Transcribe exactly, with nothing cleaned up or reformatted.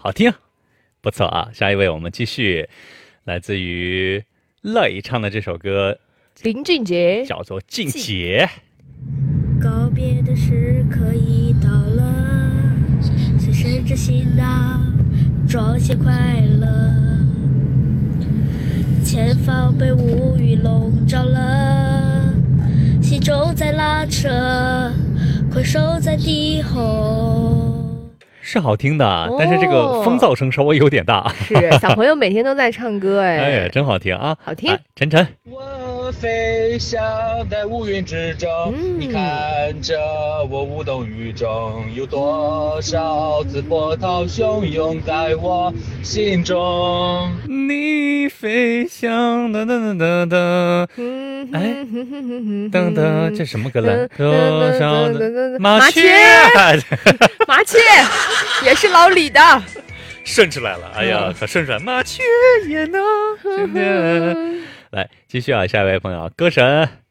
好听，不错啊。下一位我们继续，来自于乐唱的这首歌， 林俊杰， 叫做《静姐》。 告别的时刻已到了，随身着行囊，装些快乐。前方被乌云笼罩了，心中在拉扯，困守在敌后。 是好听的，但是这个风噪声稍微有点大。 是小朋友每天都在唱歌哎， 哎呀，真好听啊！ 好听。 晨晨， 我飞翔在乌云之中，嗯、你看着我无动于衷，有多少次波涛汹涌在我心中。 你飞翔噔噔噔噔噔，哎，噔噔，这什么歌来？多少的麻雀， 麻雀也是老李的。 顺出来了，哎呀，可顺出来，麻雀也能。来，继续啊，下一位朋友，歌神。